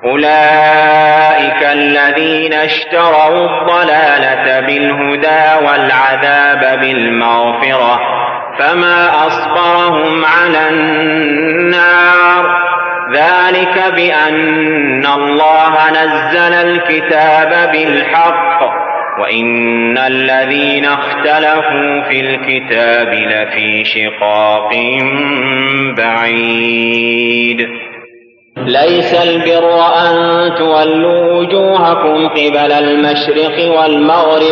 أولئك الذين اشتروا الضلالة بالهدى والعذاب بالمغفرة فما أصبرهم على النار ذلك بأن الله نزل الكتاب بالحق وإن الذين اختلفوا في الكتاب لفي شقاق بعيد ليس البر أن تولوا وجوهكم قبل المشرق والمغرب